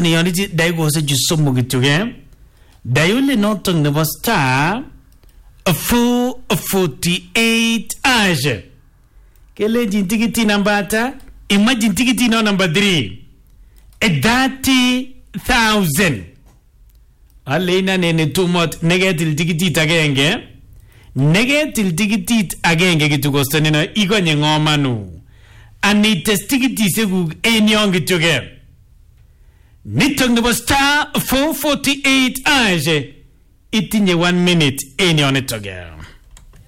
ni yoni dai go se jusomo gituge dayule noton nebo star 448 age kele jintikiti nambata imagine tikiti no number 3 30,000 alina nene tumot negatil tikitit agenge kitugostani na igonye ngomanu ani testikiti segug enyon gituge nitok nebo star 448 age itinye 1 minute enyon itoge.